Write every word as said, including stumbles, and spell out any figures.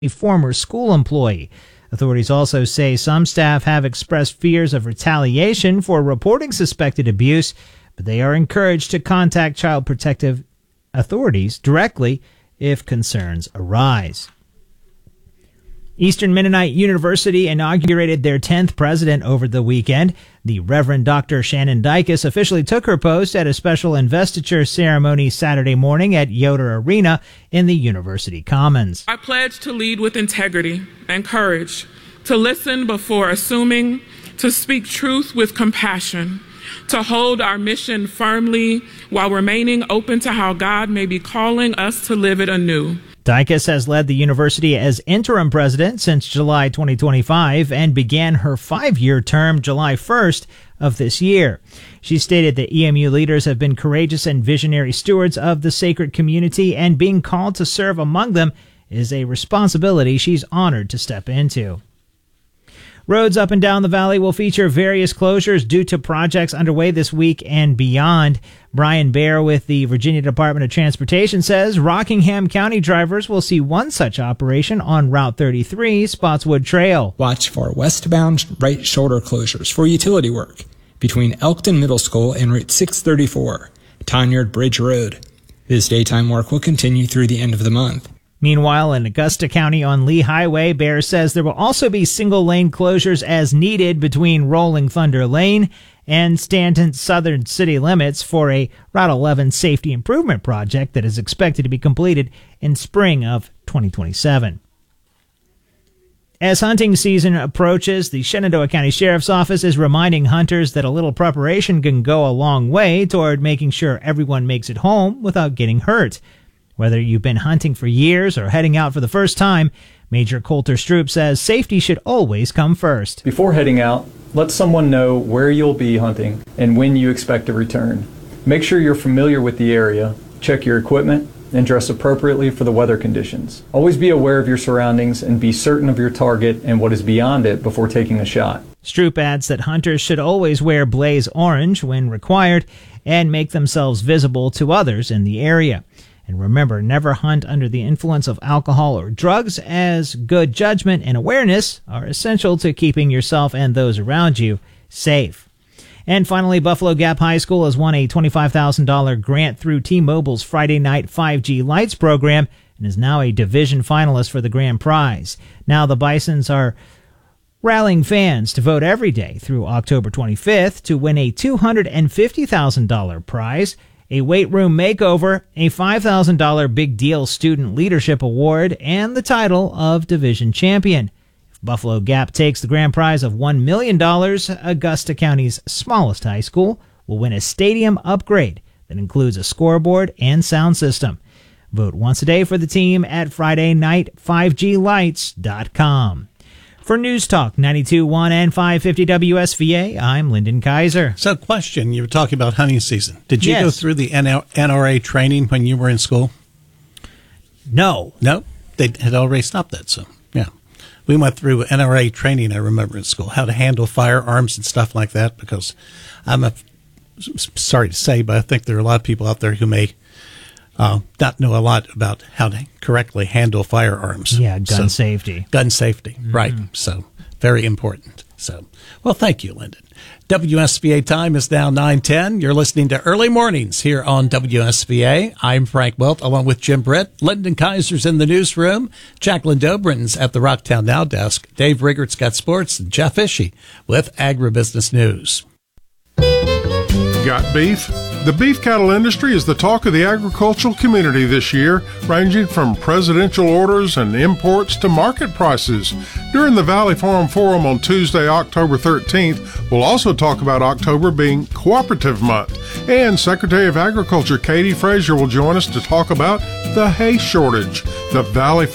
a former school employee. Authorities also say some staff have expressed fears of retaliation for reporting suspected abuse, but they are encouraged to contact Child Protective authorities directly if concerns arise. Eastern Mennonite University inaugurated their tenth president over the weekend. The Reverend Doctor Shannon Dykes officially took her post at a special investiture ceremony Saturday morning at Yoder Arena in the University Commons. I pledge to lead with integrity and courage, to listen before assuming, to speak truth with compassion, to hold our mission firmly while remaining open to how God may be calling us to live it anew. Dykes has led the university as interim president since July twenty twenty-five and began her five-year term July first of this year. She stated that E M U leaders have been courageous and visionary stewards of the sacred community, and being called to serve among them is a responsibility she's honored to step into. Roads up and down the valley will feature various closures due to projects underway this week and beyond. Brian Baer with the Virginia Department of Transportation says Rockingham County drivers will see one such operation on Route thirty-three, Spotswood Trail. Watch for westbound right shoulder closures for utility work between Elkton Middle School and Route six thirty-four, Tanyard Bridge Road. This daytime work will continue through the end of the month. Meanwhile, in Augusta County on Lee Highway, Baer says there will also be single-lane closures as needed between Rolling Thunder Lane and Stanton's southern city limits for a Route eleven safety improvement project that is expected to be completed in spring of twenty twenty-seven. As hunting season approaches, the Shenandoah County Sheriff's Office is reminding hunters that a little preparation can go a long way toward making sure everyone makes it home without getting hurt. Whether you've been hunting for years or heading out for the first time, Major Coulter Stroop says safety should always come first. Before heading out, let someone know where you'll be hunting and when you expect to return. Make sure you're familiar with the area, check your equipment, and dress appropriately for the weather conditions. Always be aware of your surroundings and be certain of your target and what is beyond it before taking a shot. Stroop adds that hunters should always wear blaze orange when required and make themselves visible to others in the area. And remember, never hunt under the influence of alcohol or drugs, as good judgment and awareness are essential to keeping yourself and those around you safe. And finally, Buffalo Gap High School has won a twenty-five thousand dollars grant through T-Mobile's Friday Night five G Lights program and is now a division finalist for the grand prize. Now the Bisons are rallying fans to vote every day through October twenty-fifth to win a two hundred fifty thousand dollars prize, a weight room makeover, a five thousand dollars Big Deal Student Leadership Award, and the title of Division Champion. If Buffalo Gap takes the grand prize of one million dollars, Augusta County's smallest high school will win a stadium upgrade that includes a scoreboard and sound system. Vote once a day for the team at Friday night five G lights dot com. For News Talk ninety-two point one and five fifty W S V A, I'm Lyndon Kaiser. So, question, you were talking about hunting season. Did you yes. go through the N R A training when you were in school? No. No? They had already stopped that, so, yeah. We went through N R A training, I remember, in school, how to handle firearms and stuff like that, because I'm a, sorry to say, but I think there are a lot of people out there who may Uh, not know a lot about how to correctly handle firearms. Yeah, gun so, safety. Gun safety, mm-hmm. Right. So, very important. So, well, thank you, Lyndon. W S V A time is now nine ten. You're listening to Early Mornings here on W S V A. I'm Frank Wilt, along with Jim Britt. Lyndon Kaiser's in the newsroom. Jacqueline Dobrin's at the Rocktown Now desk. Dave Riggert's got sports. And Jeff Ishii with Agribusiness News. Got beef? The beef cattle industry is the talk of the agricultural community this year, ranging from presidential orders and imports to market prices. During the Valley Farm Forum on Tuesday, October thirteenth, we'll also talk about October being Cooperative Month. And Secretary of Agriculture Katie Frazier will join us to talk about the hay shortage. The Valley